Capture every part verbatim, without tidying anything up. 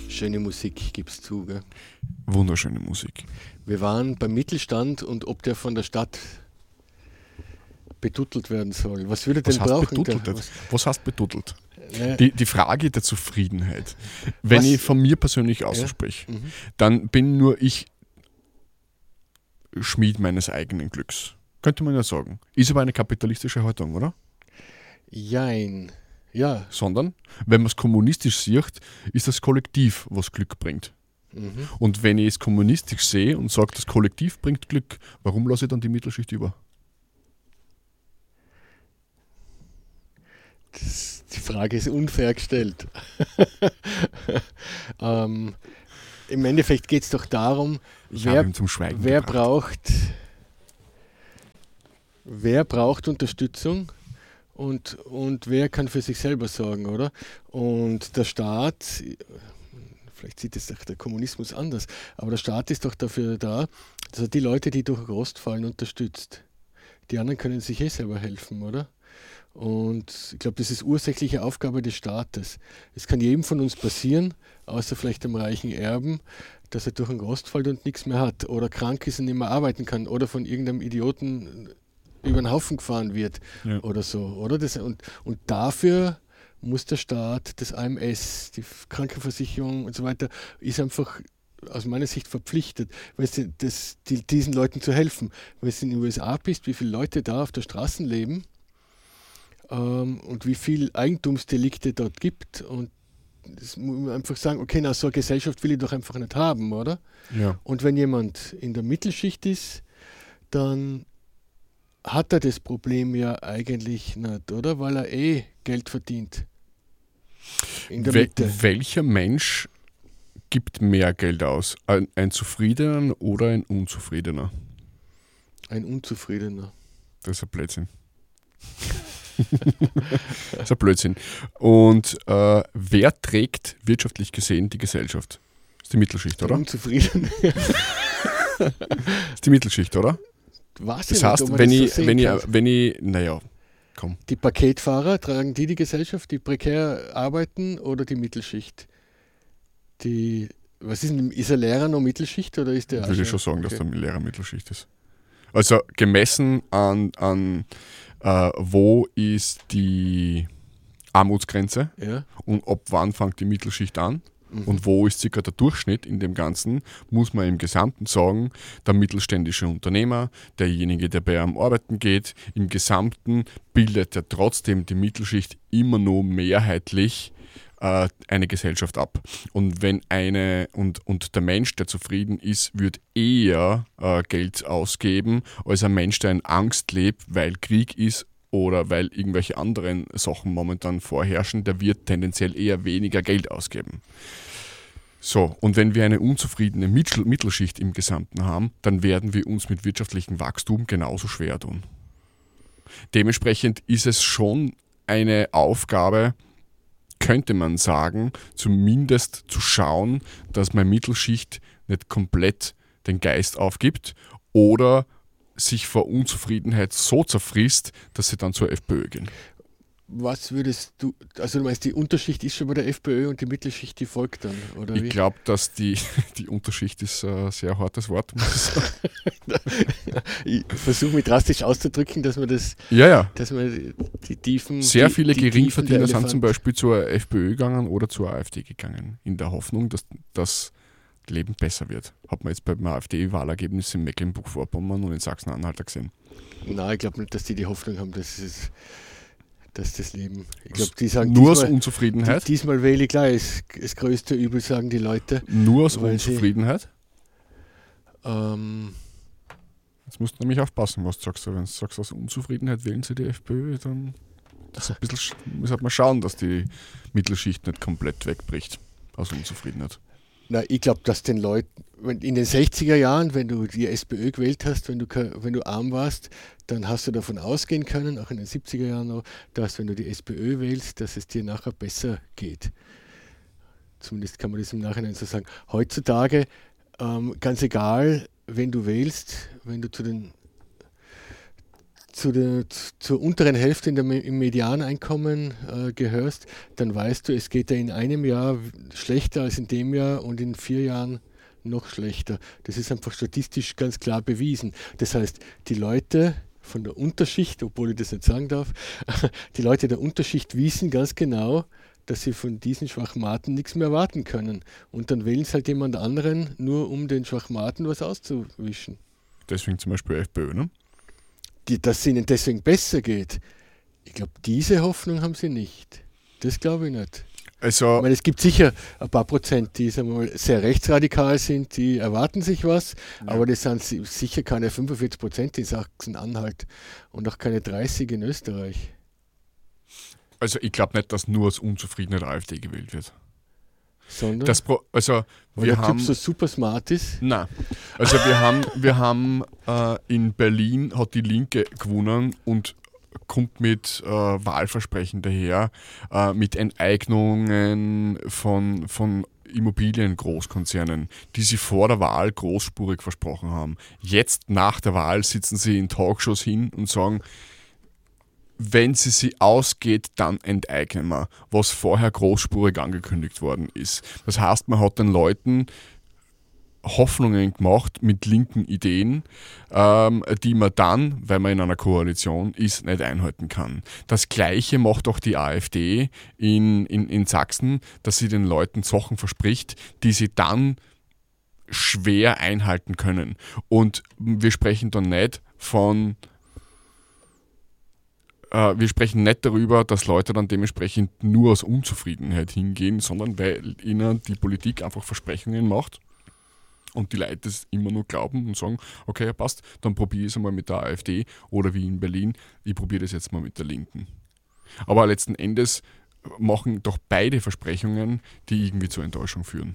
Schöne Musik, gib's zu, gell? Wunderschöne Musik. Wir waren beim Mittelstand und ob der von der Stadt betuttelt werden soll. Was würde denn Was heißt brauchen? betuttelt? Da? Was, was heißt betuttelt? Ne, Die, die Frage der Zufriedenheit. Wenn Was? ich von mir persönlich ausspreche, mhm. dann bin nur ich Schmied meines eigenen Glücks. Könnte man ja sagen. Ist aber eine kapitalistische Haltung, oder? Jein. Ja. Sondern, wenn man es kommunistisch sieht, ist das Kollektiv, was Glück bringt. Mhm. Und wenn ich es kommunistisch sehe und sage, das Kollektiv bringt Glück, warum lasse ich dann die Mittelschicht über? Das, die Frage ist unfair gestellt. ähm, Im Endeffekt geht es doch darum, Ich wer, ihn zum Schweigen wer, gebracht. braucht, wer braucht Unterstützung und, und wer kann für sich selber sorgen, oder? Und der Staat, vielleicht sieht es der Kommunismus anders, aber der Staat ist doch dafür da, dass er die Leute, die durch den Rost fallen, unterstützt. Die anderen können sich eh selber helfen, oder? Und ich glaube, das ist ursächliche Aufgabe des Staates. Es kann jedem von uns passieren, außer vielleicht dem reichen Erben, dass er durch den Rost fällt und nichts mehr hat oder krank ist und nicht mehr arbeiten kann oder von irgendeinem Idioten über den Haufen gefahren wird, ja, oder so. Oder? Das, und, und dafür muss der Staat, das A M S, die Krankenversicherung und so weiter, ist einfach aus meiner Sicht verpflichtet, weißt du, das, die, diesen Leuten zu helfen. Wenn du in den U S A bist, wie viele Leute da auf der Straße leben, und wie viel Eigentumsdelikte dort gibt, und das muss man einfach sagen, okay, na, so eine Gesellschaft will ich doch einfach nicht haben, oder? Ja. Und wenn jemand in der Mittelschicht ist, dann hat er das Problem ja eigentlich nicht, oder? Weil er eh Geld verdient. In der We- Mitte. Welcher Mensch gibt mehr Geld aus? Ein, ein Zufriedener oder ein Unzufriedener? Ein Unzufriedener. Das ist ein Blödsinn. Das ist ein Blödsinn. Und äh, wer trägt wirtschaftlich gesehen die Gesellschaft? Das ist die Mittelschicht, oder? Unzufrieden. Das ist die Mittelschicht, oder? Was das ja heißt, nicht, wenn, das ich, so wenn, ich, kann. wenn ich, naja, komm. Die Paketfahrer, tragen die die Gesellschaft, die prekär arbeiten, oder die Mittelschicht? Die, was ist denn, ist ein Lehrer noch Mittelschicht oder ist der? Ich würde schon, schon sagen, okay, dass der Lehrer Mittelschicht ist. Also gemessen an, an äh, wo ist die Armutsgrenze, ja, und ab wann fängt die Mittelschicht an, mhm, und wo ist circa der Durchschnitt in dem Ganzen, muss man im Gesamten sagen, der mittelständische Unternehmer, derjenige, der bei einem arbeiten geht, im Gesamten bildet ja trotzdem die Mittelschicht immer nur mehrheitlich äh, eine Gesellschaft ab. Und wenn eine und, und der Mensch, der zufrieden ist, wird eher äh, Geld ausgeben, als ein Mensch, der in Angst lebt, weil Krieg ist oder weil irgendwelche anderen Sachen momentan vorherrschen, der wird tendenziell eher weniger Geld ausgeben. So, und wenn wir eine unzufriedene Mittel- Mittelschicht im Gesamten haben, dann werden wir uns mit wirtschaftlichem Wachstum genauso schwer tun. Dementsprechend ist es schon eine Aufgabe, könnte man sagen, zumindest zu schauen, dass meine Mittelschicht nicht komplett den Geist aufgibt oder sich vor Unzufriedenheit so zerfrisst, dass sie dann zur FPÖ gehen. Was würdest du, also du meinst, die Unterschicht ist schon bei der FPÖ und die Mittelschicht, die folgt dann, oder wie? Ich glaube, dass die, die Unterschicht ist ein sehr hartes Wort, muss ich sagen. Ich versuche mich drastisch auszudrücken, dass man das, Ja, ja. dass man die Tiefen... Sehr die, viele die Geringverdiener Tiefen der sind zum Elefant- Beispiel zur FPÖ gegangen oder zur AfD gegangen, in der Hoffnung, dass das Leben besser wird. Hat man jetzt beim AfD-Wahlergebnis in Mecklenburg-Vorpommern und in Sachsen-Anhalt gesehen. Nein, ich glaube nicht, dass die die Hoffnung haben, dass es... dass das Leben... Ich glaube, die sagen Nur aus diesmal, Unzufriedenheit? die, diesmal wähle ich gleich das, das größte Übel, sagen die Leute. Nur aus weil sie- Unzufriedenheit? Ähm, Jetzt musst du nämlich aufpassen, was du sagst. Wenn du sagst, aus Unzufriedenheit wählen sie die FPÖ, dann das ist ein bisschen, sch- muss halt mal schauen, dass die Mittelschicht nicht komplett wegbricht aus Unzufriedenheit. na, ich glaube, dass den Leuten, wenn in den sechziger Jahren, wenn du die SPÖ gewählt hast, wenn du, ke- wenn du arm warst, dann hast du davon ausgehen können, auch in den siebziger Jahren noch, dass wenn du die SPÖ wählst, dass es dir nachher besser geht. Zumindest kann man das im Nachhinein so sagen. Heutzutage, ähm, ganz egal, wen du wählst, wenn du zu den zu der, zur unteren Hälfte in der, im Medianeinkommen äh, gehörst, dann weißt du, es geht dir in einem Jahr schlechter als in dem Jahr und in vier Jahren noch schlechter. Das ist einfach statistisch ganz klar bewiesen. Das heißt, die Leute von der Unterschicht, obwohl ich das nicht sagen darf, die Leute der Unterschicht wissen ganz genau, dass sie von diesen Schwachmaten nichts mehr erwarten können. Und dann wählen sie halt jemand anderen, nur um den Schwachmaten was auszuwischen. Deswegen zum Beispiel FPÖ, ne? Die, dass es ihnen deswegen besser geht. Ich glaube, diese Hoffnung haben sie nicht. Das glaube ich nicht. Also, ich meine, es gibt sicher ein paar Prozent, die sagen wir mal, sehr rechtsradikal sind, die erwarten sich was, ja. Aber das sind sicher keine fünfundvierzig Prozent in Sachsen-Anhalt und auch keine dreißig in Österreich. Also ich glaube nicht, dass nur aus Unzufriedenheit AfD gewählt wird. Sondern? Das Pro, also Weil wir der haben, Typ so super smart ist? Nein. Also wir haben, wir haben äh, in Berlin hat die Linke gewonnen und kommt mit äh, Wahlversprechen daher, äh, mit Enteignungen von, von Immobiliengroßkonzernen, die sie vor der Wahl großspurig versprochen haben. Jetzt nach der Wahl sitzen sie in Talkshows hin und sagen, wenn sie sie ausgeht, dann enteignen wir, was vorher großspurig angekündigt worden ist. Das heißt, man hat den Leuten Hoffnungen gemacht mit linken Ideen, ähm, die man dann, weil man in einer Koalition ist, nicht einhalten kann. Das Gleiche macht auch die AfD in, in, in Sachsen, dass sie den Leuten Sachen verspricht, die sie dann schwer einhalten können. Und wir sprechen dann nicht von Wir sprechen nicht darüber, dass Leute dann dementsprechend nur aus Unzufriedenheit hingehen, sondern weil ihnen die Politik einfach Versprechungen macht und die Leute es immer nur glauben und sagen, okay, ja, passt, dann probiere ich es einmal mit der AfD oder wie in Berlin, ich probiere das jetzt mal mit der Linken. Aber letzten Endes machen doch beide Versprechungen, die irgendwie zur Enttäuschung führen.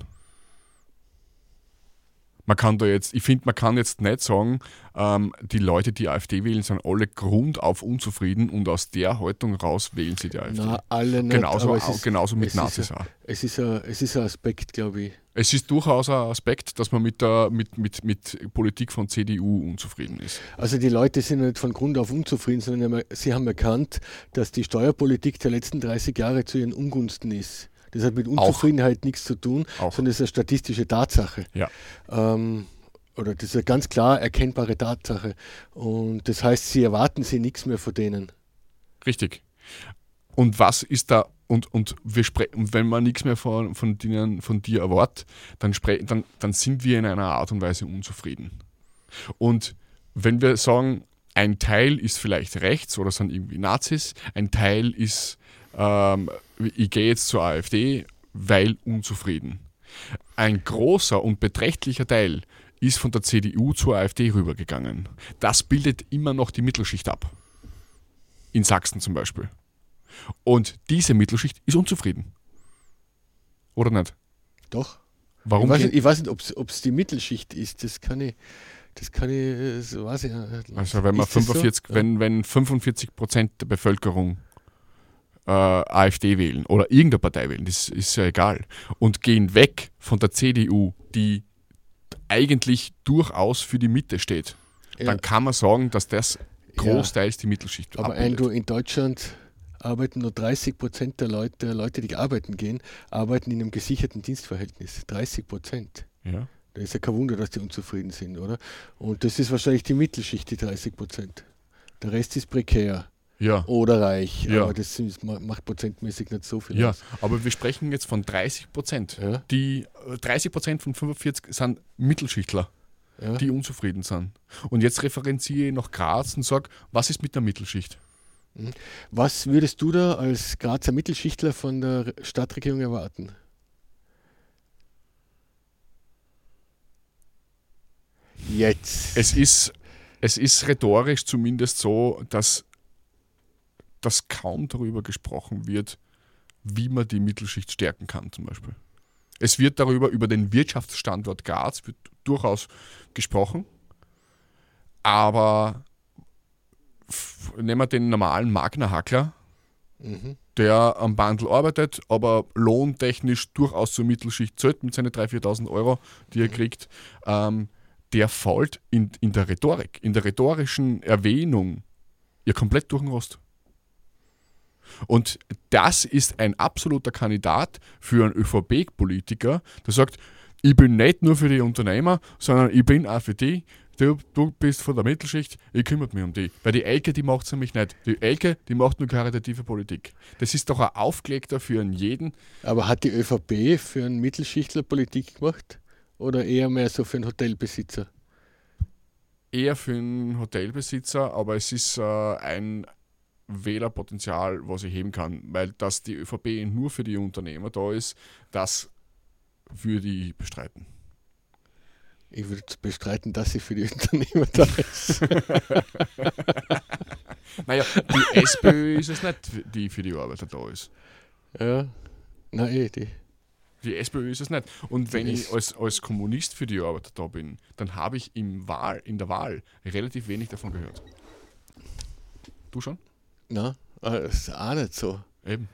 Man kann da jetzt, ich finde, man kann jetzt nicht sagen, ähm, die Leute, die AfD wählen, sind alle grundauf unzufrieden und aus der Haltung raus wählen sie die AfD. Na, alle nicht. Genauso, aber es ist, genauso mit es Nazis ist auch. Es ist, ein, es ist ein Aspekt, glaube ich. Es ist durchaus ein Aspekt, dass man mit, der, mit, mit, mit Politik von C D U unzufrieden ist. Also die Leute sind nicht von Grund auf unzufrieden, sondern sie haben erkannt, dass die Steuerpolitik der letzten dreißig Jahre zu ihren Ungunsten ist. Das hat mit Unzufriedenheit auch nichts zu tun, auch. sondern das ist eine statistische Tatsache. Ja. Ähm, oder das ist eine ganz klar erkennbare Tatsache. Und das heißt, sie erwarten sie nichts mehr von denen. Richtig. Und was ist da, und, und, wir spre- und wenn man nichts mehr von, von, denen, von dir erwartet, dann, spre- dann, dann sind wir in einer Art und Weise unzufrieden. Und wenn wir sagen, ein Teil ist vielleicht rechts oder sind irgendwie Nazis, ein Teil ist, ähm, ich gehe jetzt zur AfD, weil unzufrieden. Ein großer und beträchtlicher Teil ist von der C D U zur AfD rübergegangen. Das bildet immer noch die Mittelschicht ab. In Sachsen zum Beispiel. Und diese Mittelschicht ist unzufrieden. Oder nicht? Doch. Warum? Ich weiß nicht, ich weiß nicht, ob es die Mittelschicht ist. Das kann ich, das kann ich, das weiß ich nicht. Also wenn man fünfundvierzig, so? wenn, wenn fünfundvierzig Prozent der Bevölkerung äh, AfD wählen oder irgendeine Partei wählen, das ist ja egal, und gehen weg von der C D U, die eigentlich durchaus für die Mitte steht, ja. Dann kann man sagen, dass das großteils ja. die Mittelschicht Aber ein, du, in Deutschland arbeiten nur dreißig Prozent der Leute, der Leute, die arbeiten gehen, arbeiten in einem gesicherten Dienstverhältnis. dreißig Prozent. Ja. Da ist ja kein Wunder, dass die unzufrieden sind, oder? Und das ist wahrscheinlich die Mittelschicht, die dreißig Prozent. Der Rest ist prekär. Ja. Oder reich. Ja. Aber das ist, macht prozentmäßig nicht so viel ja. aus. Aber wir sprechen jetzt von dreißig Prozent. Ja. Die dreißig Prozent von fünfundvierzig sind Mittelschichtler, ja. die unzufrieden sind. Und jetzt referenziere ich nach Graz und sage, was ist mit der Mittelschicht? Was würdest du da als Grazer Mittelschichtler von der Stadtregierung erwarten? Jetzt. Es ist, es ist rhetorisch zumindest so, dass, dass kaum darüber gesprochen wird, wie man die Mittelschicht stärken kann zum Beispiel. Es wird darüber, über den Wirtschaftsstandort Graz wird durchaus gesprochen, aber f- nehmen wir den normalen Magna-Hackler, mhm. der am Bandel arbeitet, aber lohntechnisch durchaus zur Mittelschicht zählt mit seinen dreitausend, viertausend Euro, die er mhm. kriegt, ähm, der fällt in, in der Rhetorik, in der rhetorischen Erwähnung Ja, komplett durch den Rost. Und das ist ein absoluter Kandidat für einen ÖVP-Politiker, der sagt, ich bin nicht nur für die Unternehmer, sondern ich bin auch für die. Du, du bist von der Mittelschicht, ich kümmere mich um die. Weil die Elke, die macht es nämlich nicht. Die Elke, die macht nur karitative Politik. Das ist doch ein Aufgelegter für einen jeden. Aber hat die ÖVP für einen Mittelschichtler Politik gemacht? Oder eher mehr so für einen Hotelbesitzer? Eher für einen Hotelbesitzer, aber es ist äh, ein Wählerpotenzial, was ich heben kann. Weil dass die ÖVP nur für die Unternehmer da ist, das würde ich bestreiten. Ich würde bestreiten, dass sie für die Unternehmer da ist. Naja, die SPÖ ist es nicht, die für die Arbeiter da ist. Ja, na eh, die. Die SPÖ ist es nicht. Und wenn Die ich ist- als, als Kommunist für die Arbeiter da bin, dann habe ich im Wahl, in der Wahl relativ wenig davon gehört. Du schon? Na, das ist auch nicht so. Eben.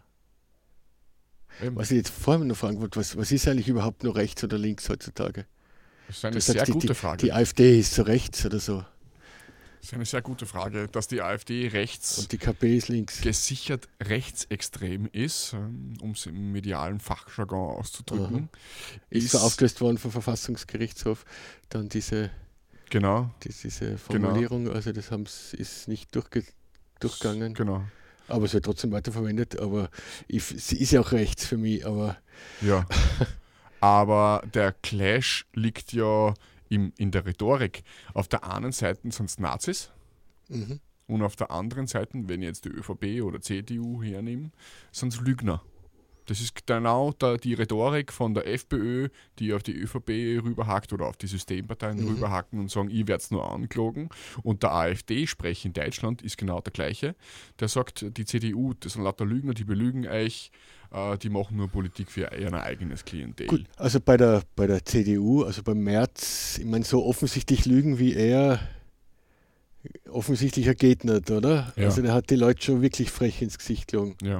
Eben. Was ich jetzt vorhin noch fragen wollte, was, was ist eigentlich überhaupt noch rechts oder links heutzutage? Das ist eine Du sehr sagst, die, gute die, Frage. die AfD ist so rechts oder so Das ist eine sehr gute Frage, dass die AfD rechts und die K P ist links. gesichert rechtsextrem ist, ähm, um es im medialen Fachjargon auszudrücken. Ist so aufgelöst worden vom Verfassungsgerichtshof. Dann diese, Genau, die, diese Formulierung, also das haben's, ist nicht durchge, durchgegangen. genau. Aber es wird trotzdem weiterverwendet. Aber ich, sie ist ja auch rechts für mich. Aber Ja. Aber der Clash liegt ja im, in der Rhetorik. Auf der einen Seite sind es Nazis mhm. und auf der anderen Seite, wenn ich jetzt die ÖVP oder C D U hernehme, sind es Lügner. Das ist genau da die Rhetorik von der FPÖ, die auf die ÖVP rüberhackt oder auf die Systemparteien Mhm. rüberhacken und sagen, ich werde es nur anklagen. Und der AfD-Sprech in Deutschland ist genau der gleiche. Der sagt, die C D U, das sind lauter Lügner, die belügen euch, äh, die machen nur Politik für ihr eigenes Klientel. Gut, also bei der, bei der C D U, also beim Merz, ich meine, so offensichtlich lügen wie er, offensichtlicher geht nicht, oder? Ja. Also der hat die Leute schon wirklich frech ins Gesicht gelogen. Ja.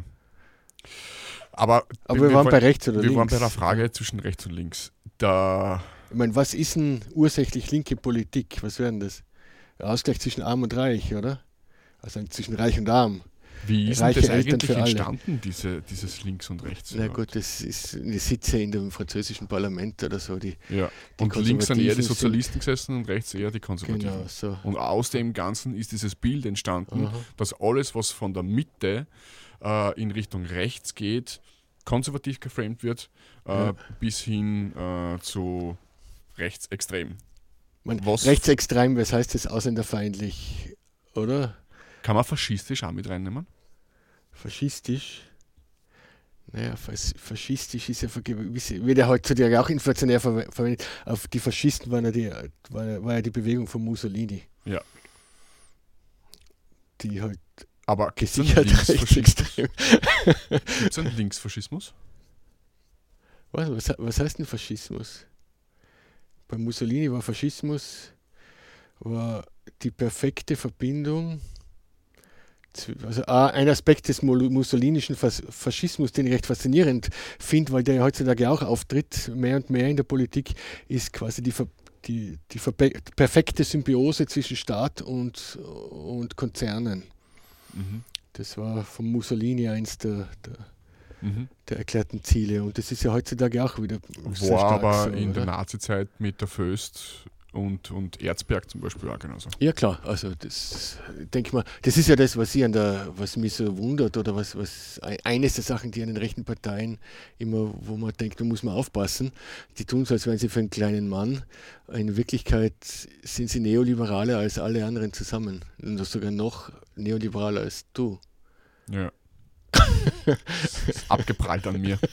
Aber, Aber wir, waren bei wollen- rechts oder wir links. waren bei der Frage zwischen rechts und links. Da, Ich meine, was ist denn ursächlich linke Politik? Was wäre denn das? Ausgleich zwischen Arm und Reich, oder? Also zwischen Reich und Arm. wie ist denn Reiche das Eltern eigentlich für alle. entstanden, diese, dieses Links und Rechts? Na Ja. gut, das ist eine Sitze in dem französischen Parlament oder so. Die, Ja. die Und links sind eher die Konservativen sind- Sozialisten gesessen und rechts eher die Konservativen. genau, so. Und aus dem Ganzen ist dieses Bild entstanden, Aha. dass alles, was von der Mitte äh, in Richtung rechts geht, konservativ geframed wird, äh, Ja. bis hin äh, zu rechtsextrem. Man, Was- rechtsextrem, was heißt das? Ausländerfeindlich, oder? Kann man faschistisch auch mit reinnehmen? Faschistisch. Naja, fas faschistisch ist ja für gewisse, wird ja heutzutage auch inflationär ver verwendet. Auf die Faschisten waren ja die, war, ja- war ja die Bewegung von Mussolini. Ja. Die halt Aber gibt es einen, gesichert Linksfaschismus? rechtsextrem. Gibt's einen Linksfaschismus? Was, was, he- was heißt denn Faschismus? Bei Mussolini war Faschismus war die perfekte Verbindung. zu- Also ah, ein Aspekt des mol- mussolinischen Fas Faschismus, den ich recht faszinierend finde, weil der ja heutzutage auch auftritt, mehr und mehr in der Politik, ist quasi die, Ver die, die verpe- perfekte Symbiose zwischen Staat und, und Konzernen. Mhm. Das war von Mussolini eins der, der, Mhm. der erklärten Ziele. Und das ist ja heutzutage auch wieder sehr War stark aber so, in der oder? Nazizeit mit der Föst und, und Erzberg zum Beispiel auch genauso. Ja klar, also das denke ich mal, das ist ja das, was ich an der, was mich so wundert oder was, was ein- eines der Sachen, die an den rechten Parteien immer, wo man denkt, da muss man aufpassen, die tun so, als wären sie für einen kleinen Mann. In Wirklichkeit sind sie neoliberaler als alle anderen zusammen und das sogar noch neoliberaler als du. Ja. Ist abgeprallt an mir.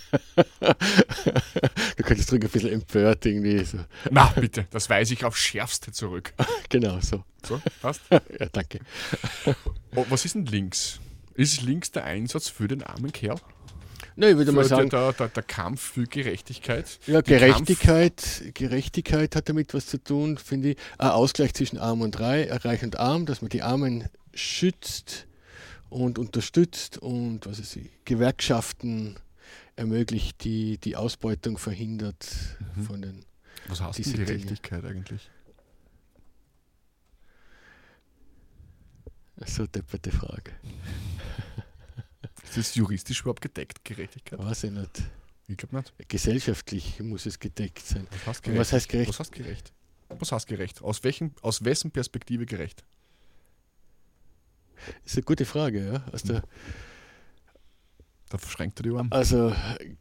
Du könntest drüber ein bisschen empört irgendwie. So. Na, bitte, das weise ich aufs Schärfste zurück. Genau, so. So, passt? Ja, danke. Oh, was ist denn links? Ist links der Einsatz für den armen Kerl? Na, ich würde mal Für sagen, der, der, der Kampf für Gerechtigkeit? ja, Die Gerechtigkeit, Gerechtigkeit hat damit was zu tun, finde ich. Ein Ausgleich zwischen Arm und Reich, Reich und Arm, dass man die Armen schützt und unterstützt und was weiß ich, Gewerkschaften ermöglicht, die die Ausbeutung verhindert Mhm. von den. Was heißt diese denn Dinge. Gerechtigkeit eigentlich? So depperte Frage. Ist das juristisch überhaupt gedeckt, Gerechtigkeit? Weiß ich nicht. Ich glaube nicht. Gesellschaftlich muss es gedeckt sein. Was heißt Und gerecht? was heißt gerecht? Was heißt gerecht? Was heißt gerecht? Aus, welchen, aus wessen Perspektive gerecht? Ist eine gute Frage, ja. Aus der, Da verschränkt er die Arme. also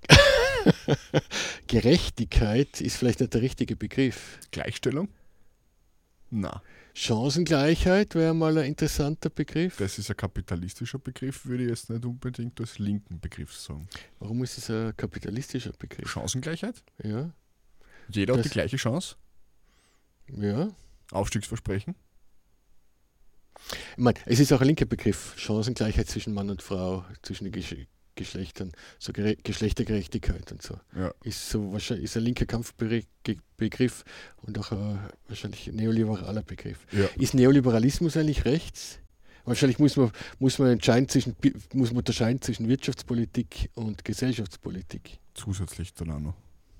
Gerechtigkeit ist vielleicht nicht der richtige Begriff. Gleichstellung? Na, Chancengleichheit wäre mal ein interessanter Begriff. das ist ein kapitalistischer Begriff, würde ich jetzt nicht unbedingt als linken Begriff sagen. Warum ist es ein kapitalistischer Begriff? Chancengleichheit? Ja, Jeder hat Das- die gleiche Chance. ja. Aufstiegsversprechen? Ich meine, es ist auch ein linker Begriff. Chancengleichheit zwischen Mann und Frau, zwischen den Gesch Geschlechtern, so Gere Geschlechtergerechtigkeit und so. Ja. Ist so wahrscheinlich ist ein linker Kampfbegriff und auch ein wahrscheinlich ein neoliberaler Begriff. Ja. Ist Neoliberalismus eigentlich rechts? Wahrscheinlich muss man, muss man, entscheiden zwischen, muss man unterscheiden zwischen Wirtschaftspolitik und Gesellschaftspolitik. Zusätzlich dann auch noch.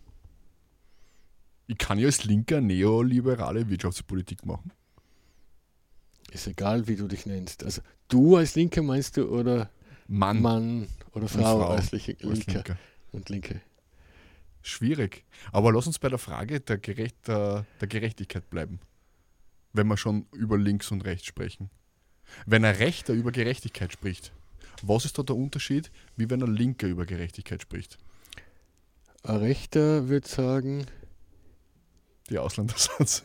Ich kann ja als Linker neoliberale Wirtschaftspolitik machen. Ist egal, wie du dich nennst. Also du als Linker meinst du oder Mann, Mann oder und Frau, Frau als Linker, als Linker. und Linke. Schwierig. Aber lass uns bei der Frage der, Gerecht, der, der Gerechtigkeit bleiben. Wenn wir schon über links und rechts sprechen. Wenn ein Rechter über Gerechtigkeit spricht, was ist da der Unterschied, wie wenn ein Linker über Gerechtigkeit spricht? Ein Rechter würde sagen, Die Ausländersatz.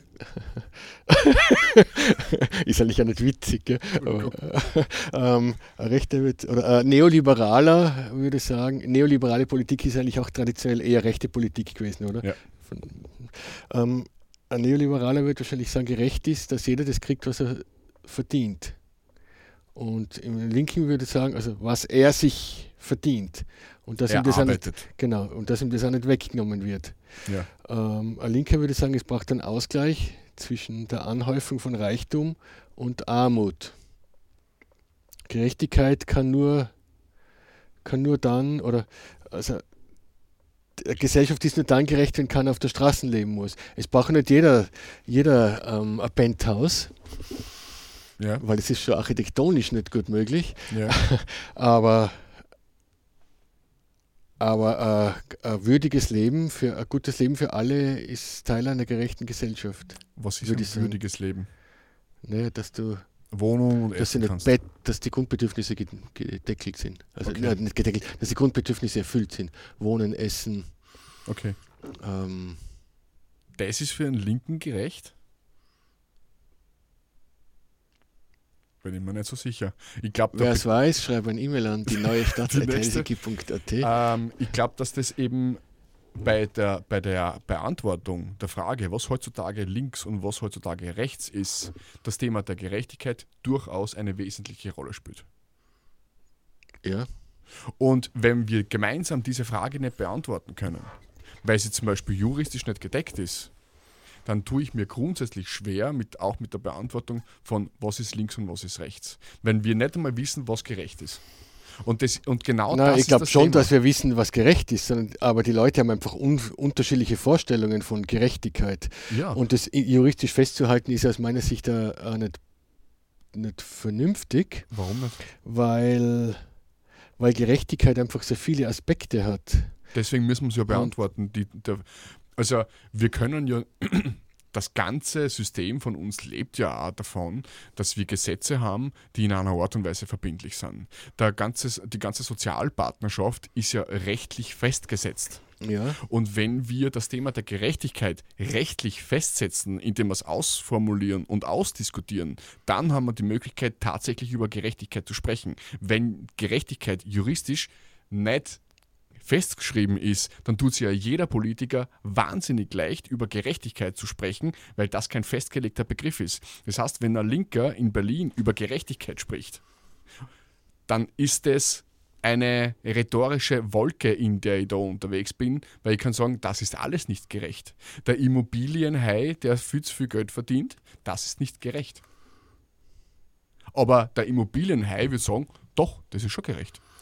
ist eigentlich ja nicht witzig, gell? Aber, äh, ähm, ein Rechter wird, oder ein Neoliberaler würde sagen, neoliberale Politik ist eigentlich auch traditionell eher rechte Politik gewesen, oder? Ja. Von, ähm, ein Neoliberaler wird wahrscheinlich sagen, gerecht ist, dass jeder das kriegt, was er verdient. Und im Linken würde ich sagen, also was er sich verdient. Und dass, Er ihm das, auch nicht, arbeitet. genau, und dass ihm das auch nicht weggenommen wird. Ja. Ähm, ein Linker würde sagen, es braucht einen Ausgleich zwischen der Anhäufung von Reichtum und Armut. Gerechtigkeit kann nur, kann nur dann, oder also die Gesellschaft ist nur dann gerecht, wenn keiner auf der Straße leben muss. Es braucht nicht jeder, jeder ähm, ein Penthouse, Ja. weil es ist schon architektonisch nicht gut möglich, Ja. aber Aber äh, ein würdiges Leben, für ein gutes Leben für alle ist Teil einer gerechten Gesellschaft. Was ist Würde ein ich sagen. würdiges Leben? Ne, dass du, Wohnung und dass, sie Essen nicht kannst. Bett, dass die Grundbedürfnisse ged- gedeckelt sind. Also Okay. nein, nicht gedeckelt, dass die Grundbedürfnisse erfüllt sind. Wohnen, Essen. Okay. Ähm, Das ist für einen Linken gerecht? Bin ich mir nicht so sicher. Ich glaube, Wer es weiß, schreibe ein E-Mail an die neue Stadt Die nächste. punkt at. Ähm, ich glaube, dass das eben bei der, bei der Beantwortung der Frage, was heutzutage links und was heutzutage rechts ist, das Thema der Gerechtigkeit durchaus eine wesentliche Rolle spielt. Ja, Und wenn wir gemeinsam diese Frage nicht beantworten können, weil sie zum Beispiel juristisch nicht gedeckt ist, dann tue ich mir grundsätzlich schwer, mit, auch mit der Beantwortung von was ist links und was ist rechts. Wenn wir nicht einmal wissen, was gerecht ist. Und, das, und genau Nein, das ich ist glaube das schon, Thema. dass wir wissen, was gerecht ist, sondern, aber die Leute haben einfach un unterschiedliche Vorstellungen von Gerechtigkeit. Ja, Und das i- juristisch festzuhalten ist aus meiner Sicht äh, auch nicht, nicht vernünftig, warum nicht? weil, weil Gerechtigkeit einfach so viele Aspekte hat. Deswegen müssen wir es ja beantworten. Die, der, also wir können ja, das ganze System von uns lebt ja auch davon, dass wir Gesetze haben, die in einer Art und Weise verbindlich sind. Der ganze, die ganze Sozialpartnerschaft ist ja rechtlich festgesetzt. Ja, Und wenn wir das Thema der Gerechtigkeit rechtlich festsetzen, indem wir es ausformulieren und ausdiskutieren, dann haben wir die Möglichkeit, tatsächlich über Gerechtigkeit zu sprechen. Wenn Gerechtigkeit juristisch nicht festgeschrieben ist, dann tut es ja jeder Politiker wahnsinnig leicht, über Gerechtigkeit zu sprechen, weil das kein festgelegter Begriff ist. Das heißt, wenn ein Linker in Berlin über Gerechtigkeit spricht, dann ist es eine rhetorische Wolke, in der ich da unterwegs bin, weil ich kann sagen, das ist alles nicht gerecht. Der Immobilienhai, der viel zu viel Geld verdient, das ist nicht gerecht. Aber der Immobilienhai wird sagen, doch, das ist schon gerecht.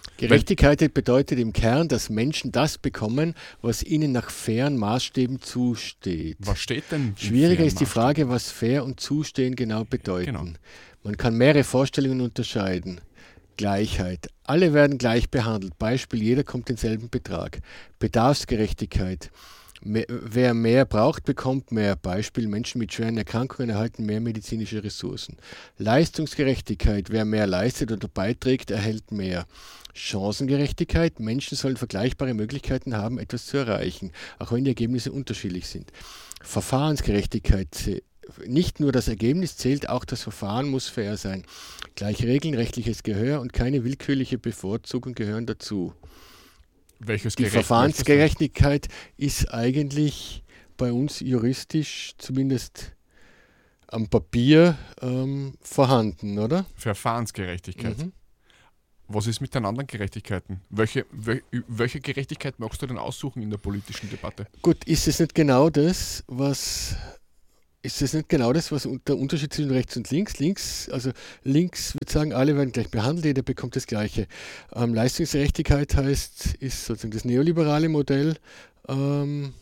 Gerechtigkeit bedeutet im Kern, dass Menschen das bekommen, was ihnen nach fairen Maßstäben zusteht. Was steht denn? Schwieriger ist die Frage, was fair und zustehen genau bedeuten. Genau. Man kann mehrere Vorstellungen unterscheiden. Gleichheit. Alle werden gleich behandelt. Beispiel, jeder kommt denselben Betrag. Bedarfsgerechtigkeit. Mehr, wer mehr braucht, bekommt mehr. Beispiel, Menschen mit schweren Erkrankungen erhalten mehr medizinische Ressourcen. Leistungsgerechtigkeit. Wer mehr leistet oder beiträgt, erhält mehr. Chancengerechtigkeit. Menschen sollen vergleichbare Möglichkeiten haben, etwas zu erreichen, auch wenn die Ergebnisse unterschiedlich sind. Verfahrensgerechtigkeit. Nicht nur das Ergebnis zählt, auch das Verfahren muss fair sein. Gleiche Regeln, rechtliches Gehör und keine willkürliche Bevorzugung gehören dazu. Welches Die Gerecht Verfahrensgerechtigkeit ist eigentlich bei uns juristisch zumindest am Papier ähm, vorhanden, oder? Verfahrensgerechtigkeit. Mhm. Was ist mit den anderen Gerechtigkeiten? Welche, wel, welche Gerechtigkeit magst du denn aussuchen in der politischen Debatte? Gut, ist es nicht genau das, was ist es nicht genau das, was der Unterschied zwischen rechts und links? Links, also links würde sagen, alle werden gleich behandelt, jeder bekommt das Gleiche. Ähm, Leistungsgerechtigkeit heißt, ist sozusagen das neoliberale Modell. Ähm,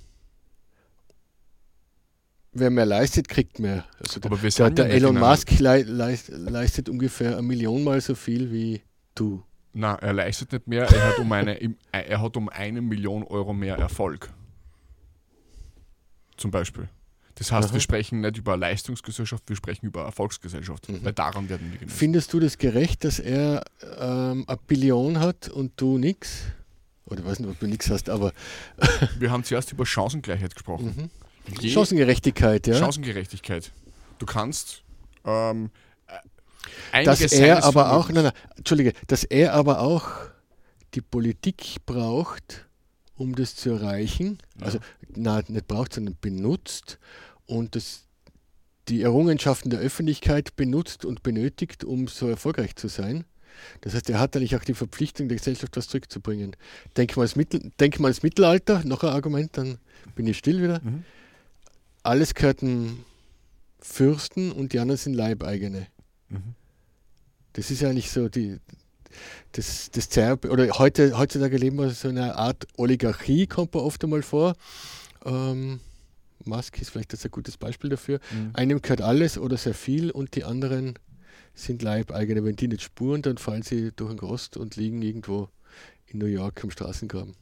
wer mehr leistet, kriegt mehr. Also Aber der, wir der, sind der ja nicht Elon in einer- Musk lei- leist, leistet ungefähr eine Million mal so viel wie du. Na, er leistet nicht mehr, er hat um eine, im- er hat um eine Million Euro mehr Erfolg. Zum Beispiel. Das heißt, Aha. wir sprechen nicht über Leistungsgesellschaft, wir sprechen über Erfolgsgesellschaft, Mhm. weil daran werden wir gemessen. Findest du das gerecht, dass er ähm, eine Billion hat und du nix? Oder ich weiß nicht, ob du nix hast, aber Wir haben zuerst über Chancengleichheit gesprochen. mhm. Je- Chancengerechtigkeit, ja. Chancengerechtigkeit. Du kannst ähm, äh, einiges Dass er seines aber auch, Vermögens- nein, nein, Entschuldige, dass er aber auch die Politik braucht, um das zu erreichen. Ja. Also na, nicht braucht, sondern benutzt und das, die Errungenschaften der Öffentlichkeit benutzt und benötigt, um so erfolgreich zu sein. Das heißt, er hat eigentlich auch die Verpflichtung, der Gesellschaft was zurückzubringen. Denk mal ans, Mittel, denk mal ans Mittelalter, noch ein Argument, dann bin ich still wieder. Mhm. Alles gehört dem Fürsten und die anderen sind Leibeigene. Mhm. Das ist ja eigentlich so die, das, das Zerb, oder heute, heutzutage leben wir so eine Art Oligarchie, kommt man oft einmal vor. Ähm, Musk ist vielleicht das ein gutes Beispiel dafür. Mhm. Einem gehört alles oder sehr viel und die anderen sind Leibeigene. Wenn die nicht spuren, dann fallen sie durch den Rost und liegen irgendwo in New York am Straßengraben.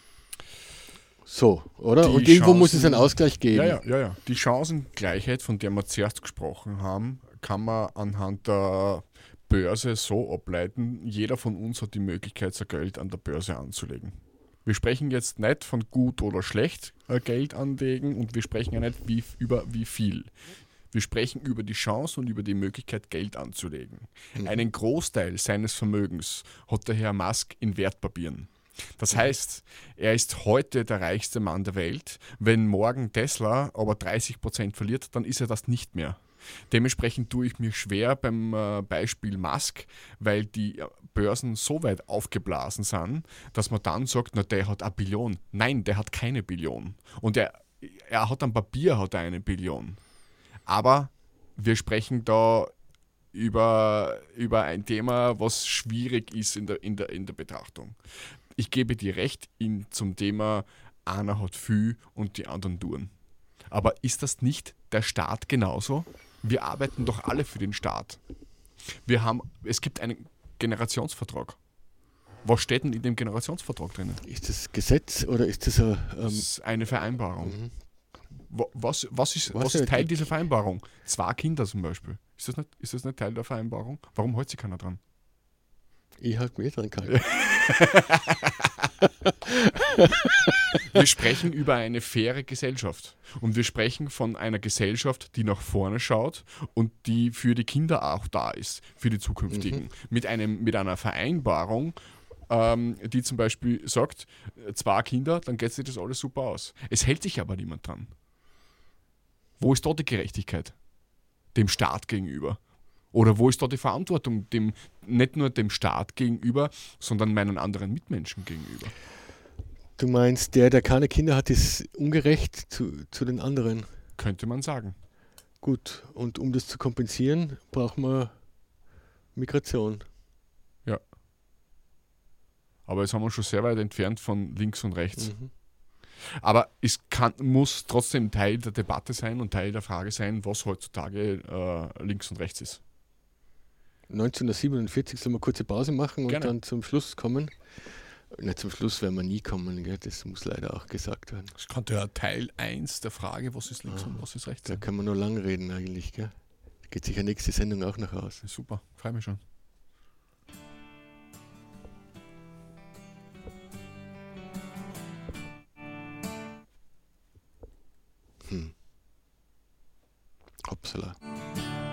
So, oder? Die Und irgendwo Chancen- muss es einen Ausgleich geben. Ja, ja, ja, ja. Die Chancengleichheit, von der wir zuerst gesprochen haben, kann man anhand der Börse so ableiten, jeder von uns hat die Möglichkeit, sein Geld an der Börse anzulegen. Wir sprechen jetzt nicht von gut oder schlecht äh, Geld anlegen und wir sprechen ja nicht wie, über wie viel. Wir sprechen über die Chance und über die Möglichkeit, Geld anzulegen. Mhm. Einen Großteil seines Vermögens hat der Herr Musk in Wertpapieren. Das heißt, er ist heute der reichste Mann der Welt. Wenn morgen Tesla aber dreißig Prozent verliert, dann ist er das nicht mehr. Dementsprechend tue ich mir schwer beim äh, Beispiel Musk, weil die äh, Börsen so weit aufgeblasen sind, dass man dann sagt, na, der hat eine Billion. Nein, der hat keine Billion. Und er, er hat am Papier hat er eine Billion. Aber wir sprechen da über, über ein Thema, was schwierig ist in der, in der, in der Betrachtung. Ich gebe dir recht in, zum Thema, einer hat viel und die anderen tun. Aber ist das nicht der Staat genauso? Wir arbeiten doch alle für den Staat. Wir haben, es gibt einen Generationsvertrag. Was steht denn in dem Generationsvertrag drinnen? Ist das Gesetz oder ist das ein, Das ähm, ist eine Vereinbarung. mhm. Wa- Was, was, ist, Was was ist ja- Teil dieser Vereinbarung? Zwei Kinder zum Beispiel. Ist das nicht, ist das nicht Teil der Vereinbarung? Warum hält sich keiner dran? Ich halte mich dran gehalten. Wir sprechen über eine faire Gesellschaft. Und wir sprechen von einer Gesellschaft, die nach vorne schaut und die für die Kinder auch da ist, für die zukünftigen. Mhm. Mit, einem, mit einer Vereinbarung, ähm, die zum Beispiel sagt, äh, zwei Kinder, dann geht sich das alles super aus. Es hält sich aber niemand dran. Wo ist dort die Gerechtigkeit? Dem Staat gegenüber. Oder wo ist da die Verantwortung, dem, nicht nur dem Staat gegenüber, sondern meinen anderen Mitmenschen gegenüber? Du meinst, der, der keine Kinder hat, ist ungerecht zu, zu den anderen. Könnte man sagen. Gut, und um das zu kompensieren, braucht man Migration. Ja. Aber jetzt haben wir schon sehr weit entfernt von links und rechts. Mhm. Aber es kann, muss trotzdem Teil der Debatte sein und Teil der Frage sein, was heutzutage äh, links und rechts ist. neunzehnhundertsiebenundvierzig sollen wir eine kurze Pause machen und Gerne. dann zum Schluss kommen. Nicht zum Schluss werden wir nie kommen, gell? Das muss leider auch gesagt werden. Das könnte ja Teil eins der Frage, was ist links Ah, und was ist rechts Da sein. können wir nur lang reden eigentlich. Gell? Da geht sicher nächste Sendung auch noch aus. Super, freue mich schon. Hm. Hoppsala.